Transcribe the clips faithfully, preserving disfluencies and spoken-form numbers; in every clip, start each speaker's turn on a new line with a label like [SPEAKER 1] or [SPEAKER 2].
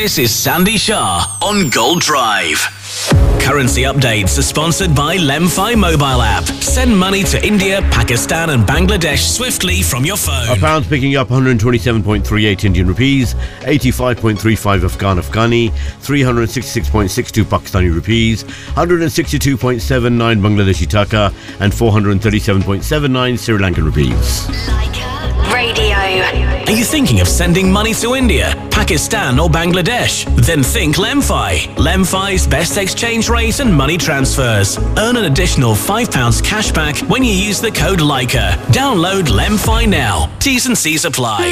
[SPEAKER 1] This is Sandy Shah on Gold Drive. Currency updates are sponsored by Lemfi mobile app. Send money to India, Pakistan and Bangladesh swiftly from your phone.
[SPEAKER 2] A pound picking up one hundred twenty-seven point three eight Indian rupees, eighty-five point three five Afghan Afghani, three hundred sixty-six point six two Pakistani rupees, one hundred sixty-two point seven nine Bangladeshi taka and four hundred thirty-seven point seven nine Sri Lankan rupees.
[SPEAKER 3] Radio.
[SPEAKER 1] Are you thinking of sending money to India, Pakistan or Bangladesh? Then think Lemfi. Lemfi's best exchange rate and money transfers. Earn an additional five pounds cash back when you use the code Leica. Download Lemfi now. T's and C's apply.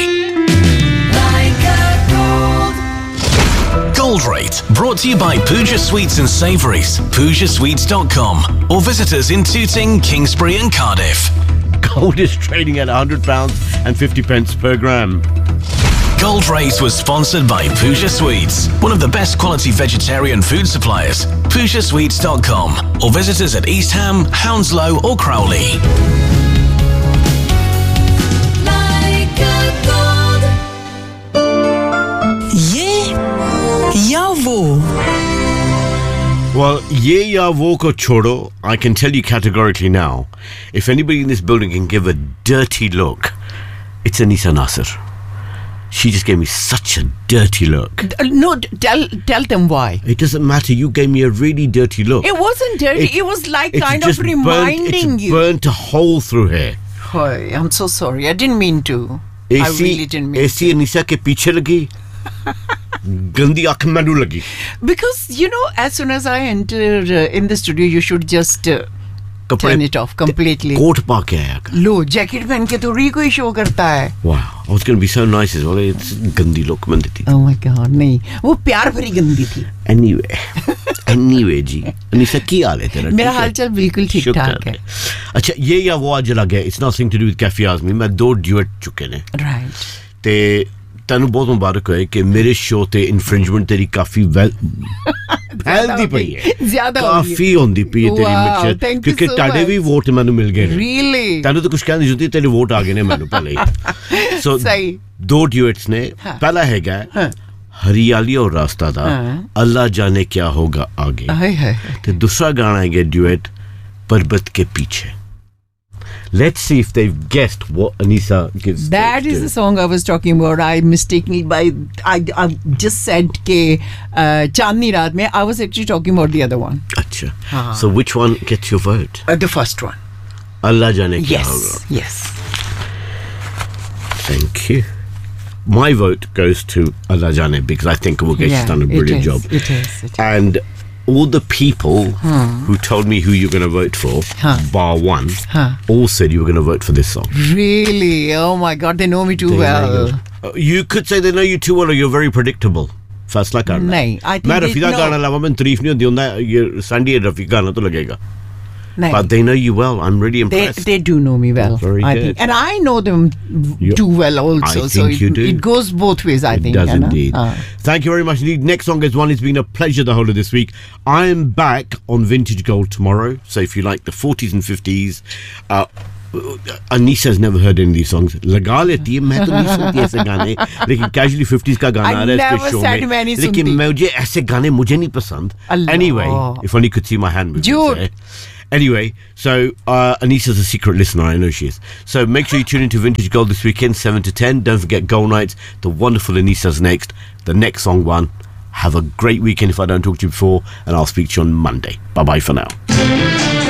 [SPEAKER 1] Gold Rate, brought to you by Pooja Sweets and Savouries, pooja sweets dot com, or visit us in Tooting, Kingsbury and Cardiff.
[SPEAKER 2] Gold is trading at one hundred pounds and fifty pence per gram.
[SPEAKER 1] Gold Rate was sponsored by Pooja Sweets, one of the best quality vegetarian food suppliers. pooja sweets dot com, or visit us at East Ham, Hounslow or Crowley.
[SPEAKER 4] Ye ya wo.
[SPEAKER 2] Well, ye ya wo ko chodo, I can tell you categorically now, if anybody in this building can give a dirty look, it's Anisa Nasser. She just gave me such a dirty look.
[SPEAKER 4] No, tell tell them why.
[SPEAKER 2] It doesn't matter. You gave me a really dirty look.
[SPEAKER 4] It wasn't dirty. It, it was like kind of reminding
[SPEAKER 2] burnt,
[SPEAKER 4] you.
[SPEAKER 2] It burnt a hole through here.
[SPEAKER 4] Oh, I'm so sorry. I didn't mean to. I really didn't mean
[SPEAKER 2] to. Anisa ke piche lagi. Gandi aakh mainu lagi.
[SPEAKER 4] Because, you know, as soon as I enter uh, in the studio, you should just uh, turn it off completely.
[SPEAKER 2] Coat pa ke aaya kar.
[SPEAKER 4] Lo, jacket pehen ke to re koi show karta hai.
[SPEAKER 2] Wow, I was going to be so nice as well. It's gandi look mandi thi.
[SPEAKER 4] Oh my God, nahi. Wo pyar bhari gandi thi.
[SPEAKER 2] Anyway, anyway ji. Anisa ki हाल है तेरा?
[SPEAKER 4] मेरा हालचाल बिल्कुल ठीक ठाक है.
[SPEAKER 2] अच्छा ये या वो आज लगा है. It's nothing to do with Cafe Azmi. मैं दो duet चुके ने.
[SPEAKER 4] Right.
[SPEAKER 2] ते तनु बहुत मुबारक है कि मेरे शो ते इन्फ्रिंजमेंट तेरी काफी वेल फैलती पई है.
[SPEAKER 4] ज्यादा
[SPEAKER 2] काफी होंदी पई है तेरी मिक्सचर क्योंकि ताड़े भी वोट मैंने मिल गए.
[SPEAKER 4] Really?
[SPEAKER 2] तनु तो कुछ कहने नहीं तेरे वोट आ गए ने मैंने पहले ही. So दो duets ने पहला है क्या हरियाली और रास्ता था अल्लाह जाने क्या होगा आगे. तो दूसरा गाना है duet पर्वत के पीछे. Let's see if they've guessed what Anisa gives.
[SPEAKER 4] That is the song I was talking about. I mistakenly by I, I just said ke uh, Chandni Raat mein. I was actually talking about the other one.
[SPEAKER 2] Acha. Ah. So which one gets your vote?
[SPEAKER 4] Uh, the first one.
[SPEAKER 2] Allah jane kya
[SPEAKER 4] yes,
[SPEAKER 2] hoga.
[SPEAKER 4] Yes.
[SPEAKER 2] Thank you. My vote goes to Allah jane because I think Mukesh yeah, has done a brilliant
[SPEAKER 4] it is,
[SPEAKER 2] job.
[SPEAKER 4] It is. It is.
[SPEAKER 2] And all the people huh. who told me who you're going to vote for, huh. bar one, huh. all said you were going to vote for this song.
[SPEAKER 4] Really? Oh my God, they know me too they well.
[SPEAKER 2] Uh, you could say they know you too well or you're very predictable. फैसला करना
[SPEAKER 4] नहीं I think
[SPEAKER 2] मैं रफीदा गाना लावा मैं तारीफ नहीं होती होता ये संडी रफी गाना तो लगेगा. But they know you well. I'm really impressed.
[SPEAKER 4] They, they do know me well.
[SPEAKER 2] Very
[SPEAKER 4] I
[SPEAKER 2] good.
[SPEAKER 4] think. And I know them
[SPEAKER 2] you,
[SPEAKER 4] too well also.
[SPEAKER 2] I
[SPEAKER 4] so
[SPEAKER 2] think
[SPEAKER 4] it,
[SPEAKER 2] you do.
[SPEAKER 4] It goes both ways, I
[SPEAKER 2] it
[SPEAKER 4] think.
[SPEAKER 2] It does indeed.
[SPEAKER 4] Uh.
[SPEAKER 2] Thank you very much indeed. Next song is one. It's been a pleasure the whole of this week. I am back on Vintage Gold tomorrow. So if you like the forties and fifties, uh, Anisa has never heard any of these songs. लगा लेती है मैं तो नहीं सुनती ऐसे गाने लेकिन casually fifties का गाना आ रहा है इसके शो में लेकिन मुझे ऐसे गाने मुझे नहीं पसंद. Anyway, if only you could see my hand moving. Anyway, so uh, Anisa's a secret listener, I know she is. So make sure you tune into Vintage Gold this weekend, seven to ten. Don't forget Gold Nights. The wonderful Anisa's next. The next song one. Have a great weekend if I don't talk to you before, and I'll speak to you on Monday. Bye-bye for now.